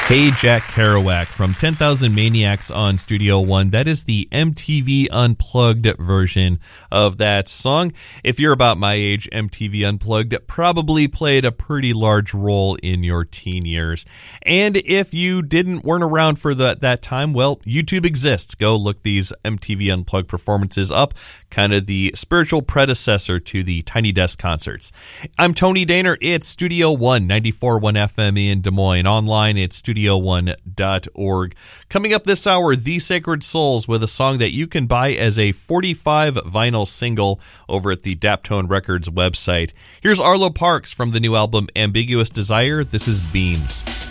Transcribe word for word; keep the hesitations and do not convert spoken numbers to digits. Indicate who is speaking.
Speaker 1: Hey, Jack Kerouac from ten thousand Maniacs on Studio One. That is the M T V Unplugged version of that song. If you're about my age, M T V Unplugged probably played a pretty large role in your teen years. And if you didn't weren't around for the, that time, well, YouTube exists. Go look these M T V Unplugged performances up, kind of the spiritual predecessor to the Tiny Desk concerts. I'm Tony Daner. It's Studio One, ninety-four point one F M in Des Moines. Online, it's studio one dot org. Coming up this hour, The Sacred Souls with a song that you can buy as a forty-five vinyl single over at the Daptone Records website. Here's Arlo Parks from the new album Ambiguous Desire. This is Beams.